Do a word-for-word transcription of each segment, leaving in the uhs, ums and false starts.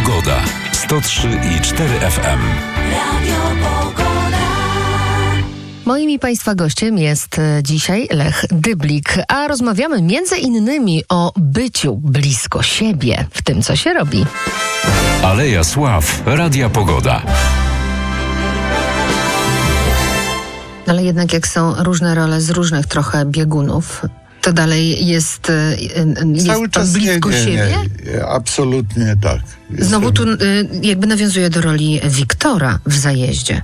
Pogoda. sto trzy i cztery F M. Radio Pogoda. Moim i Państwa gościem jest dzisiaj Lech Dyblik, a rozmawiamy między innymi o byciu blisko siebie, w tym, co się robi. Aleja Sław, Radia Pogoda. Ale jednak jak są różne role z różnych trochę biegunów, to dalej jest, jest Cały pan czas blisko nie, nie, siebie? Nie, absolutnie tak. Jestem... Znowu tu jakby nawiązuje do roli Wiktora w Zajeździe.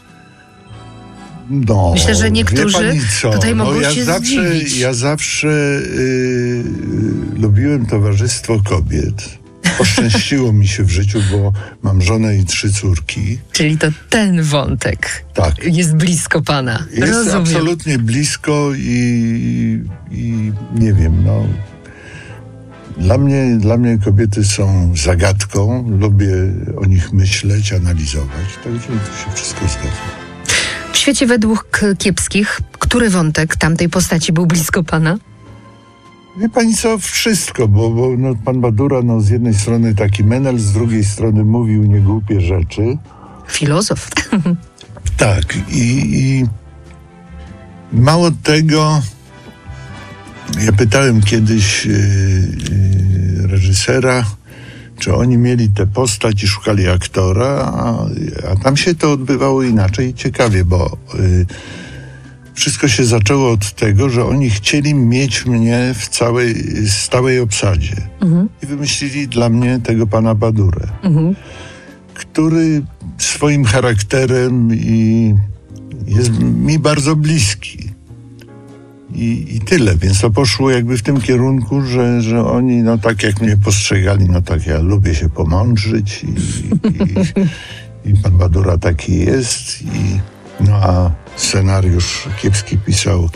No, Myślę, że niektórzy tutaj mogą no, ja się zawsze, zdziwić. Ja zawsze yy, lubiłem towarzystwo kobiet. Poszczęściło mi się w życiu, bo mam żonę i trzy córki. Czyli to ten wątek tak. jest blisko pana. Jest Rozumiem. absolutnie blisko i, i nie wiem, no... Dla mnie, dla mnie kobiety są zagadką. Lubię o nich myśleć, analizować. Także to się wszystko zgadza. W świecie według kiepskich, który wątek tamtej postaci był blisko pana? Wie pani co, wszystko, bo, bo no, pan Badura no, z jednej strony taki menel, z drugiej strony mówił niegłupie rzeczy. Filozof. Tak, i, i mało tego, ja pytałem kiedyś yy, yy, reżysera, czy oni mieli tę postać i szukali aktora, a, a tam się to odbywało inaczej. Ciekawie, bo y, wszystko się zaczęło od tego, że oni chcieli mieć mnie w całej stałej obsadzie. Mhm. I wymyślili dla mnie tego pana Badurę, mhm. który swoim charakterem i jest mi bardzo bliski. I, I tyle, więc to poszło jakby w tym kierunku, że, że oni, no tak jak mnie postrzegali, no tak ja lubię się pomądrzyć i, i, i pan Badura taki jest. I, no a scenariusz kiepski pisał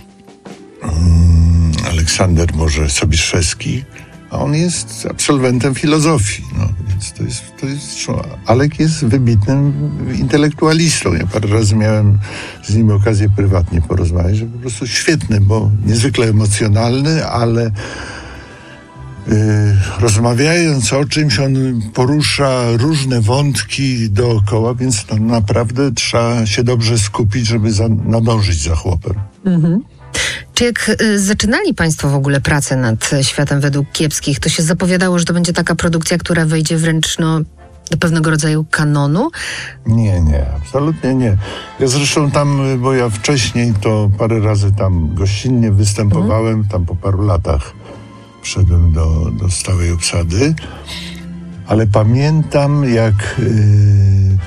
um, Aleksander może Sobieszewski, a on jest absolwentem filozofii, no więc to jest, to jest Alek jest wybitnym intelektualistą. Ja parę razy miałem z nim okazję prywatnie porozmawiać, że po prostu świetny, bo niezwykle emocjonalny, ale yy, rozmawiając o czymś, on porusza różne wątki dookoła, więc tam naprawdę trzeba się dobrze skupić, żeby za, nadążyć za chłopem. Mhm. Czy jak y, zaczynali Państwo w ogóle pracę nad Światem według kiepskich, to się zapowiadało, że to będzie taka produkcja, która wejdzie wręcz no, do pewnego rodzaju kanonu? Nie, nie, absolutnie nie. Ja zresztą tam, bo ja wcześniej to parę razy tam gościnnie występowałem, mhm. tam po paru latach wszedłem do, do stałej obsady, ale pamiętam jak... Yy,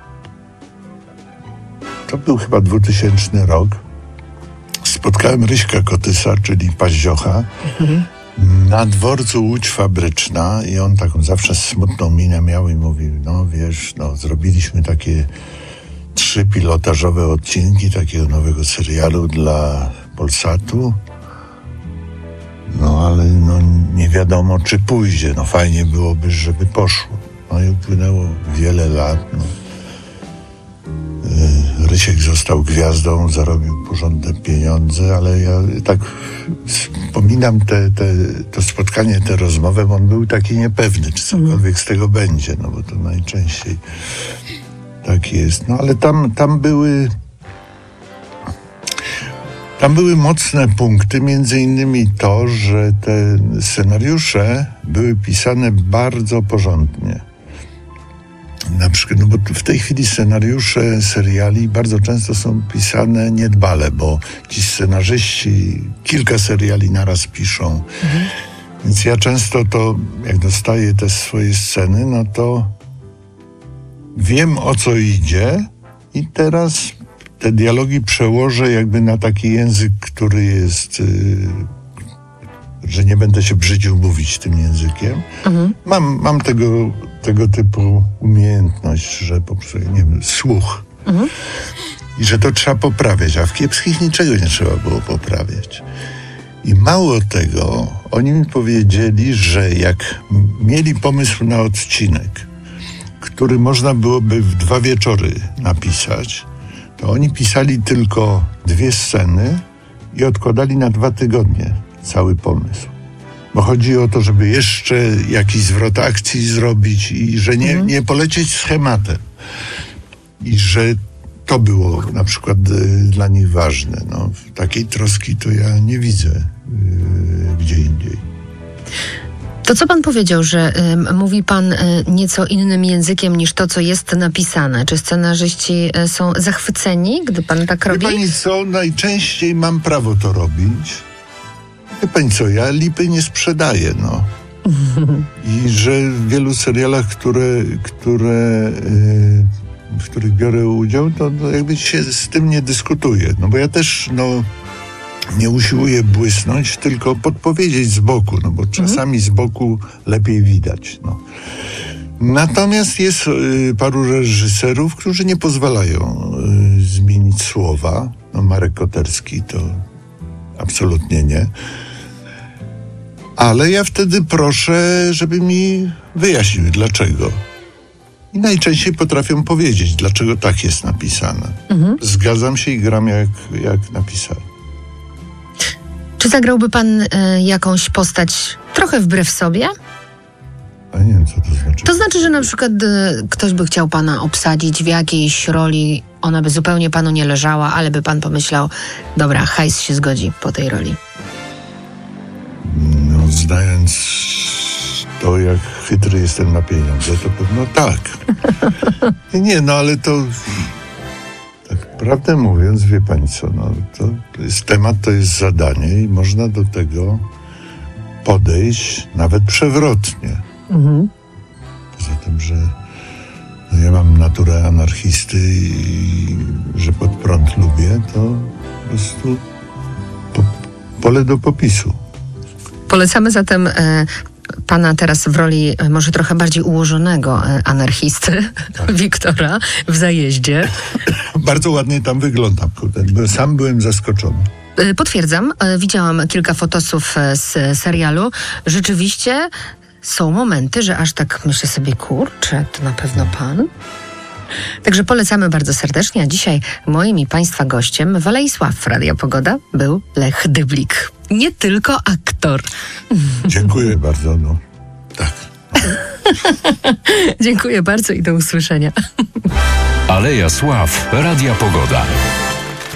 to był chyba dwutysięczny rok. Spotkałem Ryśka Kotysa, czyli Paździocha, mhm. na dworcu Łódź Fabryczna i on taką zawsze smutną minę miał i mówił, no wiesz, no zrobiliśmy takie trzy pilotażowe odcinki takiego nowego serialu dla Polsatu, no ale no nie wiadomo czy pójdzie, no fajnie byłoby, żeby poszło. No i upłynęło wiele lat, no. Rysiek został gwiazdą, zarobił porządne pieniądze, ale ja tak wspominam te, te, to spotkanie, tę rozmowę, bo on był taki niepewny, czy cokolwiek z tego będzie, no bo to najczęściej tak jest. No ale tam, tam były tam były mocne punkty, między innymi to, że te scenariusze były pisane bardzo porządnie. Na przykład, no bo w tej chwili scenariusze seriali bardzo często są pisane niedbale, bo ci scenarzyści kilka seriali naraz piszą. Mhm. Więc ja często to, jak dostaję te swoje sceny, no to wiem, o co idzie i teraz te dialogi przełożę jakby na taki język, który jest... Yy, że nie będę się brzydził mówić tym językiem. Mhm. Mam, mam tego, tego typu umiejętność, że po prostu, nie wiem, słuch. Mhm. I że to trzeba poprawiać, a w kiepskich niczego nie trzeba było poprawiać. I mało tego, oni mi powiedzieli, że jak mieli pomysł na odcinek, który można byłoby w dwa wieczory napisać, to oni pisali tylko dwie sceny i odkładali na dwa tygodnie cały pomysł. Bo chodzi o to, żeby jeszcze jakiś zwrot akcji zrobić i że nie, mhm. nie polecieć schematem. I że to było na przykład y, dla nich ważne. No, takiej troski to ja nie widzę y, gdzie indziej. To co pan powiedział, że y, mówi pan y, nieco innym językiem niż to, co jest napisane? Czy scenarzyści y, są zachwyceni, gdy pan tak robi? Wie pani co, najczęściej mam prawo to robić. Wie pani co, ja lipy nie sprzedaję, no. I że w wielu serialach, które, które, yy, w których biorę udział, to, to jakby się z tym nie dyskutuje. No bo ja też, no, nie usiłuję błysnąć, tylko podpowiedzieć z boku, no bo czasami z boku lepiej widać, no. Natomiast jest y, paru reżyserów, którzy nie pozwalają y, zmienić słowa. No, Marek Koterski to absolutnie nie. Ale ja wtedy proszę, żeby mi wyjaśniły, dlaczego. I najczęściej potrafią powiedzieć, dlaczego tak jest napisane. Mhm. Zgadzam się i gram jak, jak napisałem. Czy zagrałby pan y, jakąś postać trochę wbrew sobie? A nie wiem, co to znaczy. To znaczy, że na przykład y, ktoś by chciał pana obsadzić w jakiejś roli, ona by zupełnie panu nie leżała, ale by pan pomyślał, dobra, hajs się zgodzi po tej roli. No, znając to, jak chytry jestem na pieniądze, to pewno tak. Nie, no ale to... Tak prawdę mówiąc, wie pani co, no, to, to jest temat, to jest zadanie i można do tego podejść nawet przewrotnie. Mhm. Poza tym, że no, ja mam naturę anarchisty i że pod prąd lubię, to po prostu po, pole do popisu. Polecamy zatem e, pana teraz w roli e, może trochę bardziej ułożonego e, anarchisty, tak. Wiktora w Zajeździe. Bardzo ładnie tam wyglądam, bo sam byłem zaskoczony. E, potwierdzam, e, widziałam kilka fotosów e, z serialu. Rzeczywiście są momenty, że aż tak myślę sobie, kurczę, to na pewno pan. Także polecamy bardzo serdecznie, a dzisiaj moim i państwa gościem w Alei Sław Radia Pogoda był Lech Dyblik. Nie tylko aktor. Dziękuję bardzo, no tak. Dziękuję bardzo i do usłyszenia. Aleja Sław Radia Pogoda.